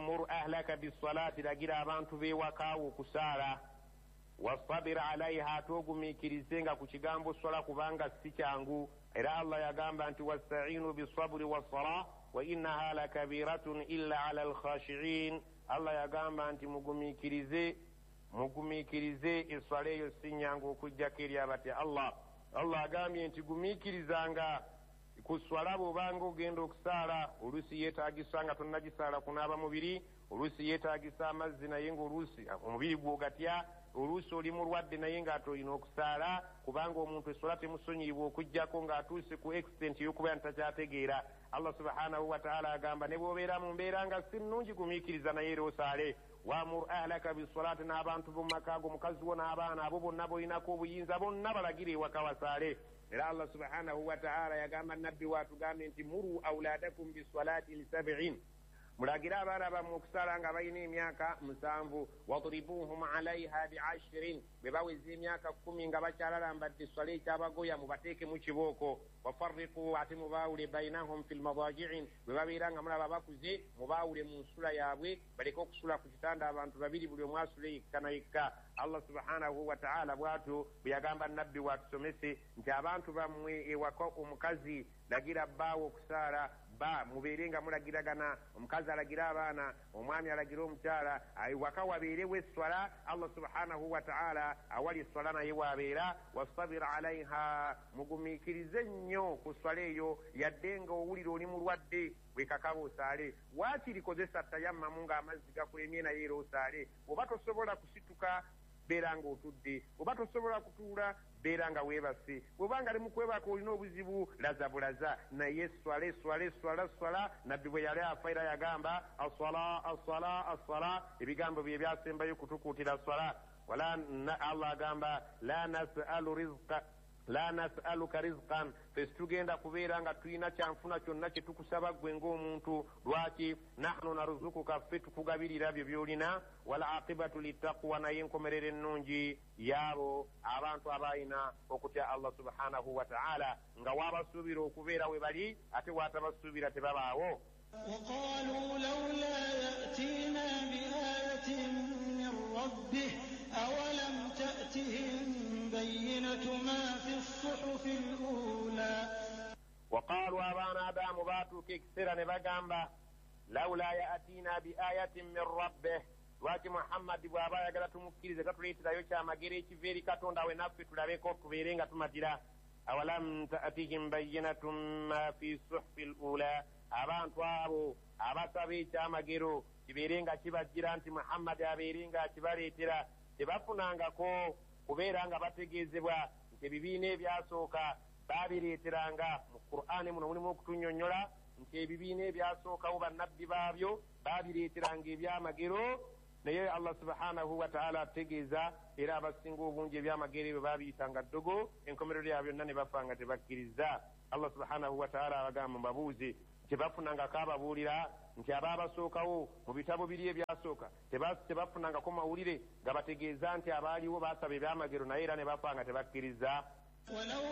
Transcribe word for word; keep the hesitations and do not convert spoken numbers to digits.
wa'mur ahlaka bisalati lagira abantu bewakaawo okusaala wastabir alaiha togumikirizenga ku kigambo swala kubanga si kyangu era Allah yagamba nti wasta'inu bisabri wassala wa innaha lakabiratun illa ala alkhashiin Allah yagamba nti mugumikirize mugumikirize eswala eyo si nyangu okujjako eri abatya Allah Allah agambye nti gumikirizanga ku swala bw'obanga ogenda okusaala oluusi yeetagisa nga tonnagisaala kunaaba mubiri oluusi yeetagisa amazzi naye ngaoluusi omubiri gwogatya oluusi oli mulwadde naye ng'ate olina okusaala kubanga omuntu eswala temusonyiibwa okujjako ng'atuuse ku extent ey'okubeera ntakyategeera Allah subhanahu wa ta'ala agamba ne bw'obeera mu mbeera nga si nnungi gumiikiriza naye era osaale wa'mur ahlaka bisalaati n'abantu b'omumakaago mukazi wo n'abaana abo bonna bolinako obuyinza bonna balagire ewaka wasaale era Allah subhanahu wa ta'ala yagamba nabbi waatugambye nti muru auladakum bisalaati lisab'in mulagira abaana bammwe okusaala nga balina emyaka musanvu wadribuhum alaiha biashirin bwe baweza emyaka kkumi nga bakyalalambadde swala ekyabagoya mubateeke mu kibooko wafarriqu ate mubaawule bainahum fi lmadaji'in bwe babeera nga mulaba bakuze mubaawule mu nsula yaabwe baleke okusula ku kitanda abantu babiri buli omu asula yekka na yekka Allah subhanahu wa ta'ala bw'atyo bwe yagamba nabbi waatusomese nti abantu bammwe ewaka omukazi lagira bbaawo okusaala ba mubeere nga mulagiragana omukazi alagira abaana omwami alagira omukyala waka wabeerewo eswala Allah subhanahu wa ta'ala awali eswala naye wabeera wastabir alaiha mugumiikirize nnyo ku swala eyo yadde nga owulira oli mulwadde wekakaba osaale waakiri kozesa tayammamu ng'amazzi gakulemye naye era osaale oba tosobola kusituka beera nga otudde oba tosobola kutuula beera nga weebase bw'obanga ali mu kwebaka olina obuzibu laza bulaza naye swala swala swala swala nabbi bwe yali afa era yagamba aswala aswala aswala ebigambo bye byasembayo kutukuutira swala wala Allah agamba la nas'alu rizqa la nas'aluka rizqan fesitugenda kubeera nga tulina kyanfuna kyonna kye tukusaba ggwe ng'omuntu lwaki nahnu narzukuka ffe tukugabirira byo byolina wal aqibatu littaqwa naye enkomerero ennungi yaabo abantu abalina okutya Allah subhanahu wa ta'ala nga waabasuubira okubeera we bali ate waatabasuubira tebabaawo وقالوا لولا يأتينا بآية من ربه أولم تأتهم بينة ما في الصحف الأولى وقالوا أبانا دام باتوا كيكسرا نبقى لولا يأتينا بآية من ربه lwaki Muhammad bw'aba ayagala tumukkirize tatuleeterayo kyamagero ekiva eri Katonda we naffe tulabeko tubeere nga tumatira awalam ta'tihim bayyinatun ma fi suhfi al-ula abantu abo abasaba ekyamagero kibeere nga kibajjira nti Muhammad abeere nga akibaleetera tebafunangako kubeera nga bategeezebwa nti ebibiina ebyasooka baabireeteranga mu Qur'ani muno mulimu okutunnyonnyola nti ebibiina ebyasookawo bannabbi baabyo baabireeteranga ebyamagero naye Allah subhanahu wa ta'ala ategeeza era abasinga obungi ebyamagero ebyo baabiyitanga ddogo enkomerero yabyo byonna ne bafa nga tebakkiriza Allah subhanahu wa ta'ala abagamba mbabuuze tebafunangako ababuulira nti abaabasookawo mu bitabo biri ebyasooka tebafunangako mawulire nga bategeeza nti abaaliwo baasaba ebyamagero naye era ne bafa nga tebakkiriza